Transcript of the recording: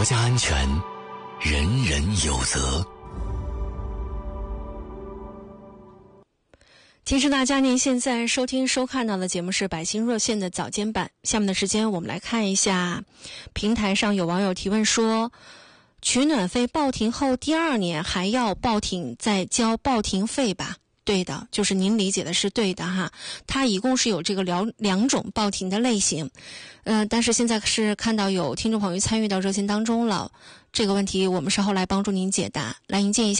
国家安全，人人有责。 提示大家，您现在收听收看到的节目是百姓热线的早间版。下面的时间我们来看一下平台上有网友提问说，取暖费报停后第2年还要报停再交报停费吧？对的，就是您理解的是对的哈。它一共是有这个两种报停的类型，但是现在是看到有听众朋友参与到热线当中了，这个问题我们稍后来帮助您解答。来迎接一下